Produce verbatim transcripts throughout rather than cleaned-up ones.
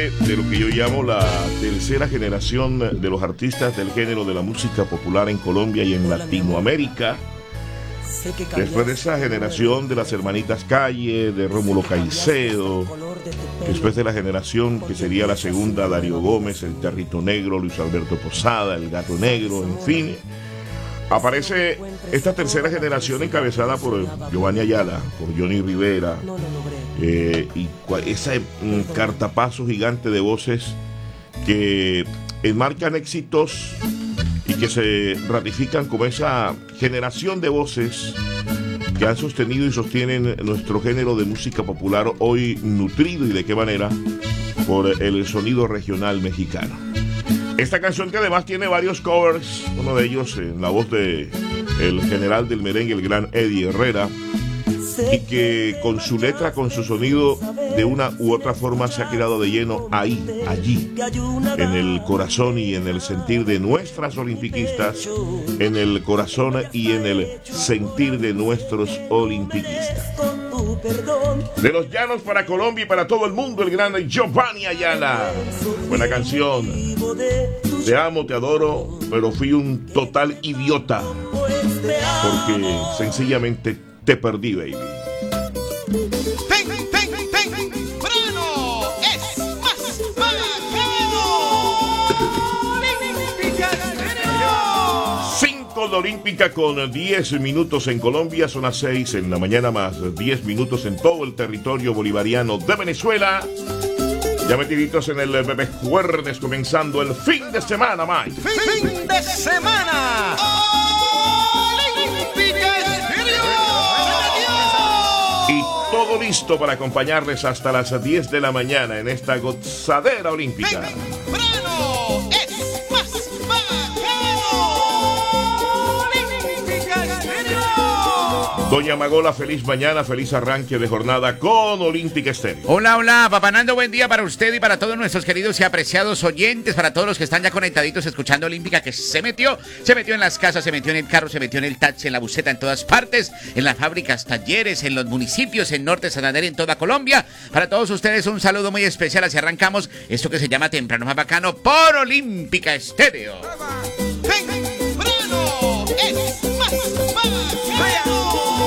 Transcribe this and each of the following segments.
parte de lo que yo llamo la tercera generación de los artistas del género de la música popular en Colombia y en Latinoamérica. Después de esa generación de las hermanitas Calle, de Rómulo Caicedo, después de la generación que sería la segunda, Darío Gómez, el Territo Negro, Luis Alberto Posada, el Gato Negro, en fin, aparece esta tercera generación encabezada por Giovanni Ayala, por Johnny Rivera, eh, y ese mm, cartapazo gigante de voces que enmarcan éxitos y que se ratifican como esa generación de voces que han sostenido y sostienen nuestro género de música popular hoy nutrido, y de qué manera, por el sonido regional mexicano. Esta canción, que además tiene varios covers, uno de ellos en la voz de el general del merengue, el gran Eddie Herrera, y que con su letra, con su sonido, de una u otra forma se ha quedado de lleno ahí, allí, en el corazón y en el sentir de nuestras olimpiquistas, en el corazón y en el sentir de nuestros olimpiquistas. De los llanos para Colombia y para todo el mundo, el gran Giovanni Ayala. Buena canción. Te amo, te adoro, pero fui un total idiota, porque sencillamente te perdí, baby. Ven, ven, ven, Brano es más bacano. Olímpica Estéreo. cinco de Olímpica con diez minutos en Colombia, son las seis en la mañana más diez minutos en todo el territorio bolivariano de Venezuela. Ya metiditos en el Bebé Jueves, comenzando el fin de semana, Mike. Fin, fin de semana. Olímpica Estéreo. Y todo listo para acompañarles hasta las diez de la mañana en esta gozadera olímpica. Brano es más bacano. Olímpica Estéreo. Doña Magola, feliz mañana, feliz arranque de jornada con Olímpica Estéreo. Hola, hola, Papá Nando, buen día para usted y para todos nuestros queridos y apreciados oyentes, para todos los que están ya conectaditos escuchando Olímpica, que se metió, se metió en las casas, se metió en el carro, se metió en el taxi, en la buseta, en todas partes, en las fábricas, talleres, en los municipios, en Norte Santander, en toda Colombia. Para todos ustedes un saludo muy especial, así arrancamos esto que se llama Temprano Más Bacano por Olímpica Estéreo. Temprano es más bacano.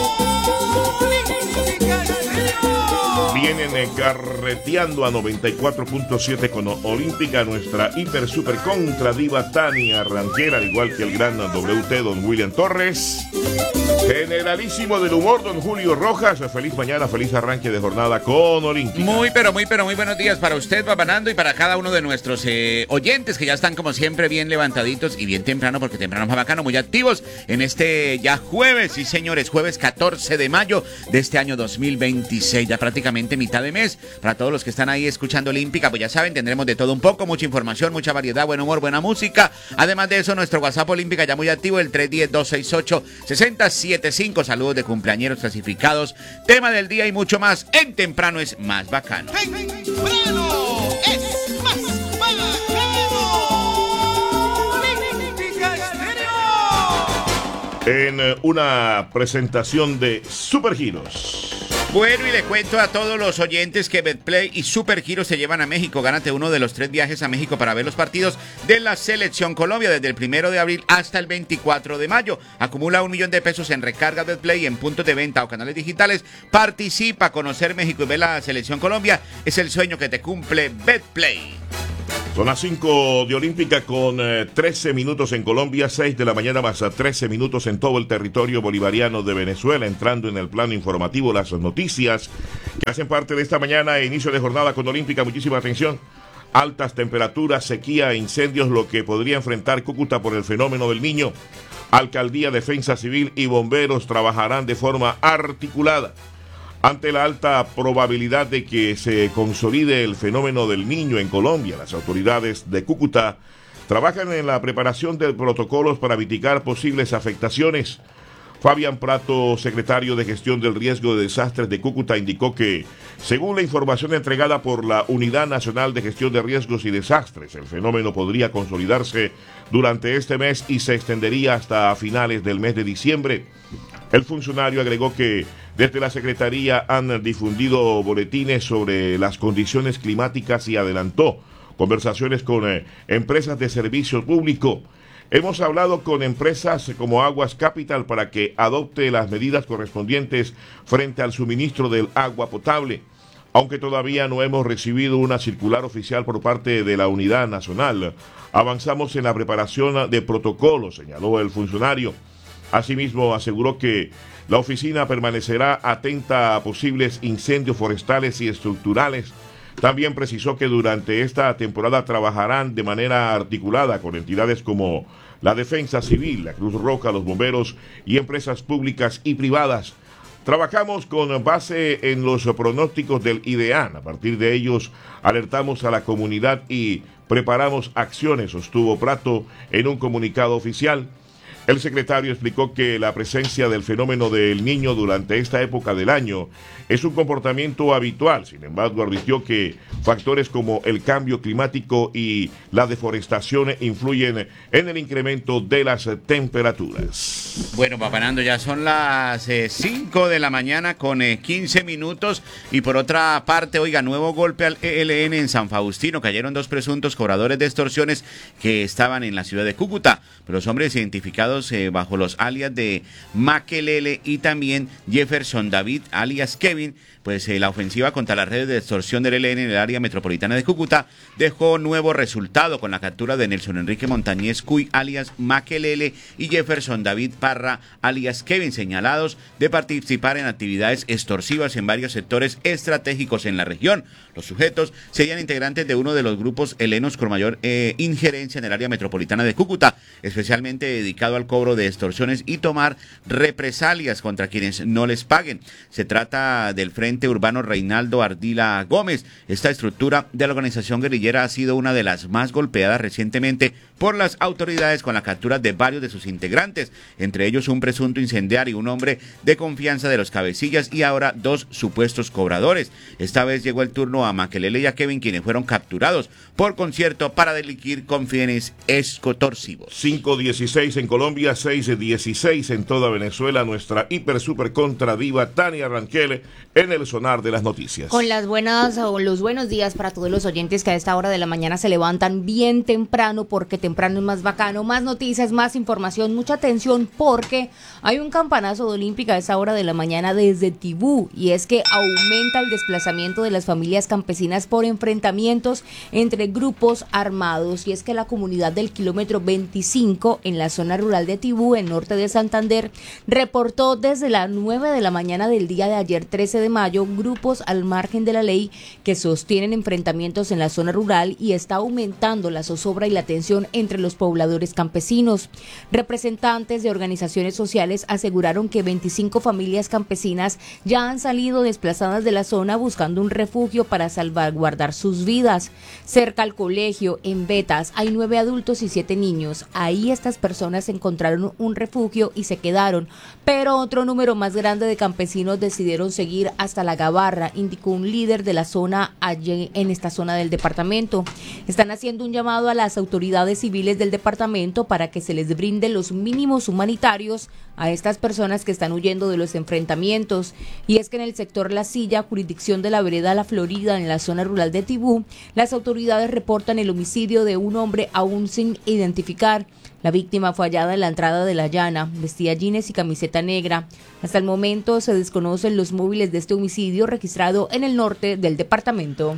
Vienen eh, carreteando a noventa y cuatro punto siete con Olímpica, nuestra hiper super contra diva Tania Ranquera, al igual que el gran W T don William Torres. Generalísimo del humor don Julio Rojas. Feliz mañana, feliz arranque de jornada con Olímpica. Muy, pero muy, pero muy buenos días para usted, Papá Nando, y para cada uno de nuestros eh, oyentes que ya están como siempre bien levantaditos y bien temprano, porque temprano más bacano, muy activos en este ya jueves, sí señores, jueves catorce de mayo de este año dos mil veintiséis, ya prácticamente mitad de mes. Para todos los que están ahí escuchando Olímpica, pues ya saben, tendremos de todo un poco, mucha información, mucha variedad, buen humor, buena música. Además de eso, nuestro WhatsApp Olímpica ya muy activo, el tres uno cero, dos seis ocho, seis cero siete cinco. Saludos de cumpleañeros clasificados, tema del día y mucho más en Temprano es Más Bacano. Temprano es más bacano. Olímpica Estéreo. En eh, una presentación de Supergiros. Bueno, y le cuento a todos los oyentes que Betplay y Supergiros se llevan a México. Gánate uno de los tres viajes a México para ver los partidos de la Selección Colombia desde el primero de abril hasta el veinticuatro de mayo. Acumula un millón de pesos en recargas Betplay, en puntos de venta o canales digitales. Participa, conocer México y ver la Selección Colombia es el sueño que te cumple Betplay. Son las cinco de Olímpica con eh, trece minutos en Colombia, seis de la mañana más a trece minutos en todo el territorio bolivariano de Venezuela. Entrando en el plano informativo, las noticias que hacen parte de esta mañana, inicio de jornada con Olímpica. Muchísima atención. Altas temperaturas, sequía e incendios, lo que podría enfrentar Cúcuta por el fenómeno del Niño. Alcaldía, Defensa Civil y bomberos trabajarán de forma articulada ante la alta probabilidad de que se consolide el fenómeno del Niño en Colombia. Las autoridades de Cúcuta trabajan en la preparación de protocolos para mitigar posibles afectaciones. Fabián Prato, secretario de Gestión del Riesgo de Desastres de Cúcuta, indicó que, según la información entregada por la Unidad Nacional de Gestión de Riesgos y Desastres, el fenómeno podría consolidarse durante este mes y se extendería hasta finales del mes de diciembre. El funcionario agregó que desde la Secretaría han difundido boletines sobre las condiciones climáticas y adelantó conversaciones con eh, empresas de servicio público. Hemos hablado con empresas como Aguas Capital para que adopte las medidas correspondientes frente al suministro del agua potable. Aunque todavía no hemos recibido una circular oficial por parte de la Unidad Nacional, avanzamos en la preparación de protocolos, señaló el funcionario. Asimismo, aseguró que la oficina permanecerá atenta a posibles incendios forestales y estructurales. También precisó que durante esta temporada trabajarán de manera articulada con entidades como la Defensa Civil, la Cruz Roja, los bomberos y empresas públicas y privadas. Trabajamos con base en los pronósticos del IDEAN. A partir de ellos, alertamos a la comunidad y preparamos acciones, sostuvo Prato en un comunicado oficial. El secretario explicó que la presencia del fenómeno del Niño durante esta época del año es un comportamiento habitual. Sin embargo, advirtió que factores como el cambio climático y la deforestación influyen en el incremento de las temperaturas. Bueno, Papá Nando, ya son las cinco eh, de la mañana con eh, quince minutos. Y por otra parte, oiga, nuevo golpe al E L N en San Faustino. Cayeron dos presuntos cobradores de extorsiones que estaban en la ciudad de Cúcuta. Los hombres identificados Eh, bajo los alias de Makelele y también Jefferson David alias Kevin, pues eh, la ofensiva contra las redes de extorsión del E L N en el área metropolitana de Cúcuta dejó nuevo resultado con la captura de Nelson Enrique Montañez Cuy alias Makelele y Jefferson David Parra alias Kevin, señalados de participar en actividades extorsivas en varios sectores estratégicos en la región. Los sujetos serían integrantes de uno de los grupos helenos con mayor eh, injerencia en el área metropolitana de Cúcuta, especialmente dedicado al cobro de extorsiones y tomar represalias contra quienes no les paguen. Se trata del Frente Urbano Reinaldo Ardila Gómez. Esta estructura de la organización guerrillera ha sido una de las más golpeadas recientemente por las autoridades con la captura de varios de sus integrantes, entre ellos un presunto incendiario, un hombre de confianza de los cabecillas y ahora dos supuestos cobradores. Esta vez llegó el turno a Makelele y a Kevin, quienes fueron capturados por concierto para delinquir con fines extorsivos. cinco dieciséis en Colombia, seis dieciséis en toda Venezuela. Nuestra hiper super contra diva Tania Ranquel en el sonar de las noticias. Con las buenas o los buenos días para todos los oyentes que a esta hora de la mañana se levantan bien temprano, porque temprano es más bacano, más noticias, más información, mucha atención, porque hay un campanazo de Olímpica a esta hora de la mañana desde Tibú, y es que aumenta el desplazamiento de las familias campesinas por enfrentamientos entre grupos armados, y es que la comunidad del kilómetro veinticinco en la zona rural de Tibú, en norte de Santander, reportó desde las nueve de la mañana del día de ayer, trece de mayo, grupos al margen de la ley que sostienen enfrentamientos en la zona rural, y está aumentando la zozobra y la tensión entre los pobladores campesinos. Representantes de organizaciones sociales aseguraron que veinticinco familias campesinas ya han salido desplazadas de la zona buscando un refugio para salvaguardar sus vidas. Cerca al colegio, en Betas, hay nueve adultos y siete niños. Ahí estas personas encontraron un refugio y se quedaron, pero otro número más grande de campesinos decidieron seguir hasta la Gabarra, indicó un líder de la zona allí en esta zona del departamento. Están haciendo un llamado a las autoridades civiles del departamento para que se les brinde los mínimos humanitarios a estas personas que están huyendo de los enfrentamientos. Y es que en el sector La Silla, jurisdicción de la vereda La Florida, en la zona rural de Tibú, las autoridades reportan el homicidio de un hombre aún sin identificar. La víctima fue hallada en la entrada de La Llana, vestía jeans y camiseta negra. Hasta el momento se desconocen los móviles de este homicidio registrado en el norte del departamento.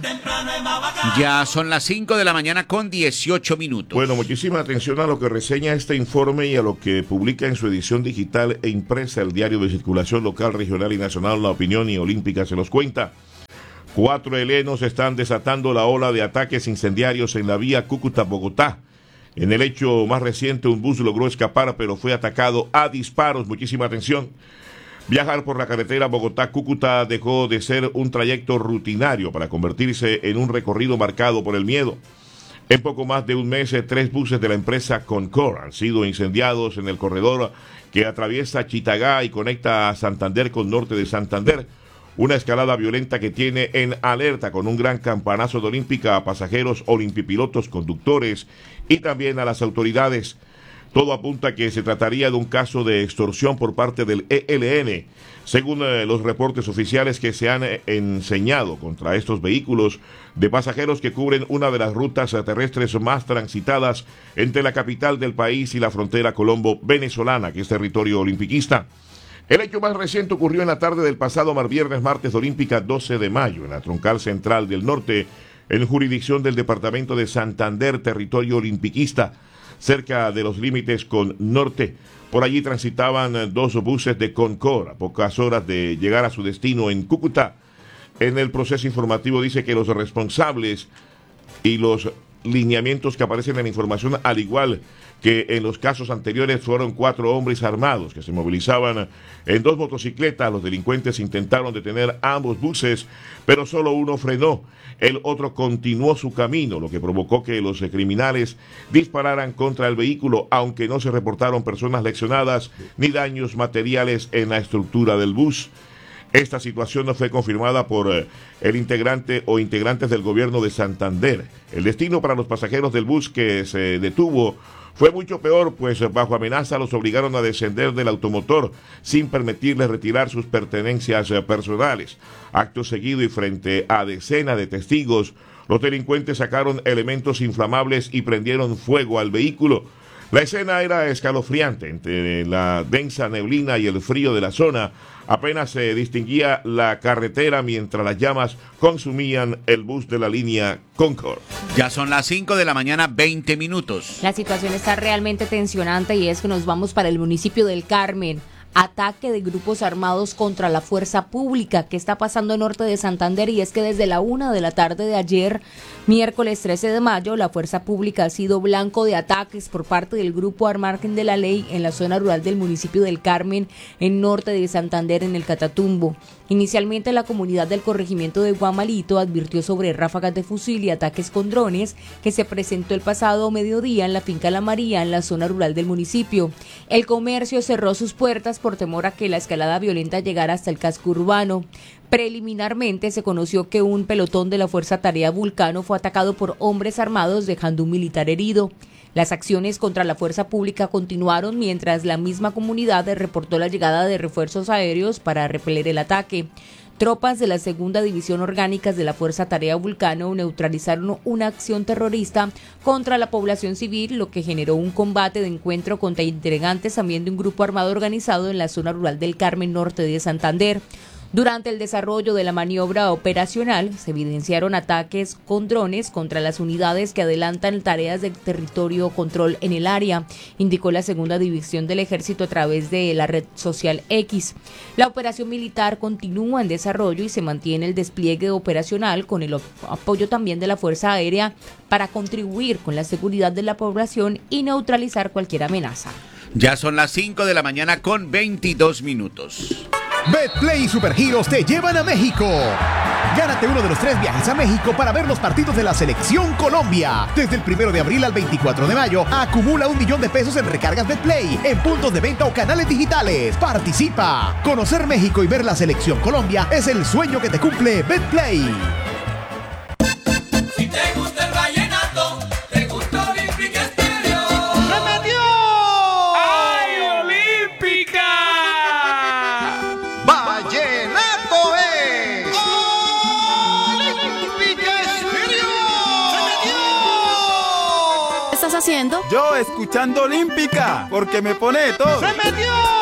Ya son las cinco de la mañana con dieciocho minutos. Bueno, muchísima atención a lo que reseña este informe y a lo que publica en su edición digital e impresa el diario de circulación local, regional y nacional La Opinión, y Olímpica se los cuenta. Cuatro helenos están desatando la ola de ataques incendiarios en la vía Cúcuta-Bogotá. En el hecho más reciente, un bus logró escapar, pero fue atacado a disparos. Muchísima atención. Viajar por la carretera Bogotá-Cúcuta dejó de ser un trayecto rutinario para convertirse en un recorrido marcado por el miedo. En poco más de un mes, tres buses de la empresa Concor han sido incendiados en el corredor que atraviesa Chitagá y conecta a Santander con norte de Santander. Una escalada violenta que tiene en alerta con un gran campanazo de Olímpica a pasajeros, olimpipilotos, conductores y también a las autoridades. Todo apunta a que se trataría de un caso de extorsión por parte del E L N. Según eh, los reportes oficiales que se han eh, enseñado contra estos vehículos de pasajeros que cubren una de las rutas eh, terrestres más transitadas entre la capital del país y la frontera colombo-venezolana, que es territorio olimpiquista. El hecho más reciente ocurrió en la tarde del pasado mar viernes martes olímpica doce de mayo, en la troncal central del norte, en jurisdicción del departamento de Santander, territorio olimpiquista, cerca de los límites con norte. Por allí transitaban dos buses de Concor a pocas horas de llegar a su destino en Cúcuta. En el proceso informativo dice que los responsables y los lineamientos que aparecen en la información, al igual que en los casos anteriores, fueron cuatro hombres armados que se movilizaban en dos motocicletas. Los delincuentes intentaron detener ambos buses, pero solo uno frenó. El otro continuó su camino, lo que provocó que los criminales dispararan contra el vehículo, aunque no se reportaron personas lesionadas ni daños materiales en la estructura del bus. Esta situación no fue confirmada por eh, el integrante o integrantes del gobierno de Santander. El destino para los pasajeros del bus que se detuvo fue mucho peor, pues bajo amenaza los obligaron a descender del automotor sin permitirles retirar sus pertenencias eh, personales. Acto seguido y frente a decenas de testigos, los delincuentes sacaron elementos inflamables y prendieron fuego al vehículo. La escena era escalofriante. Entre la densa neblina y el frío de la zona, apenas se distinguía la carretera mientras las llamas consumían el bus de la línea Concor. Ya son las cinco de la mañana, veinte minutos. La situación está realmente tensionante y es que nos vamos para el municipio del Carmen. Ataque de grupos armados contra la fuerza pública que está pasando en norte de Santander, y es que desde la una de la tarde de ayer, miércoles trece de mayo, la fuerza pública ha sido blanco de ataques por parte del grupo Al Margen de la Ley en la zona rural del municipio del Carmen, en norte de Santander, en el Catatumbo. Inicialmente la comunidad del corregimiento de Guamalito advirtió sobre ráfagas de fusil y ataques con drones que se presentó el pasado mediodía en la finca La María, en la zona rural del municipio. El comercio cerró sus puertas por temor a que la escalada violenta llegara hasta el casco urbano. Preliminarmente se conoció que un pelotón de la Fuerza Tarea Vulcano fue atacado por hombres armados, dejando un militar herido. Las acciones contra la fuerza pública continuaron mientras la misma comunidad reportó la llegada de refuerzos aéreos para repeler el ataque. Tropas de la segunda división orgánicas de la Fuerza Tarea Vulcano neutralizaron una acción terrorista contra la población civil, lo que generó un combate de encuentro contra integrantes también de un grupo armado organizado en la zona rural del Carmen, norte de Santander. Durante el desarrollo de la maniobra operacional, se evidenciaron ataques con drones contra las unidades que adelantan tareas de territorio control en el área, indicó la segunda división del ejército a través de la red social X. La operación militar continúa en desarrollo y se mantiene el despliegue operacional con el apoyo también de la Fuerza Aérea para contribuir con la seguridad de la población y neutralizar cualquier amenaza. Ya son las cinco de la mañana con veintidós minutos. Betplay y Supergiros te llevan a México. Gánate uno de los tres viajes a México para ver los partidos de la Selección Colombia. Desde el primero de abril al veinticuatro de mayo, acumula un millón de pesos en recargas Betplay, en puntos de venta o canales digitales. Participa. Conocer México y ver la Selección Colombia es el sueño que te cumple Betplay. Si te gusta el vallenato, te gusta Olímpica Estéreo. ¡Se metió! ¡Ay, Olímpica! ¡Vallenato es! ¡Olímpica Estéreo! ¡Se metió! ¿Qué estás haciendo? Yo escuchando Olímpica, porque me pone todo. ¡Se metió!